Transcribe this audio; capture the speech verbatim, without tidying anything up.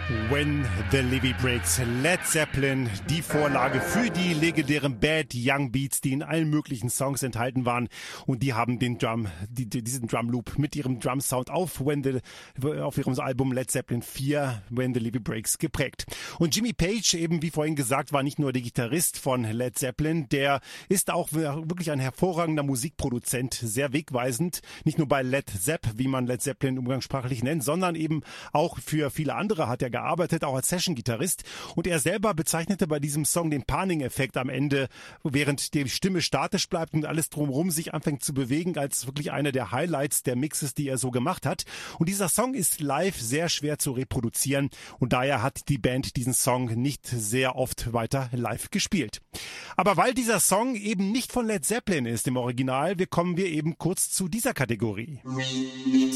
When the Levee Breaks, Led Zeppelin, die Vorlage für die legendären Bad Young Beats, die in allen möglichen Songs enthalten waren, und die haben den Drum, die, diesen Drum Loop mit ihrem Drum Sound auf When the, auf ihrem Album Led Zeppelin vier, When the Levee Breaks, geprägt. Und Jimmy Page, eben wie vorhin gesagt, war nicht nur der Gitarrist von Led Zeppelin, der ist auch wirklich ein hervorragender Musikproduzent, sehr wegweisend, nicht nur bei Led Zepp, wie man Led Zeppelin umgangssprachlich nennt, sondern eben auch für viele andere hat er gearbeitet, auch als Session-Gitarrist. Und er selber bezeichnete bei diesem Song den Panning-Effekt am Ende, während die Stimme statisch bleibt und alles drumherum sich anfängt zu bewegen, als wirklich einer der Highlights der Mixes, die er so gemacht hat. Und dieser Song ist live sehr schwer zu reproduzieren und daher hat die Band diesen Song nicht sehr oft weiter live gespielt. Aber weil dieser Song eben nicht von Led Zeppelin ist im Original, wir kommen wir eben kurz zu dieser Kategorie.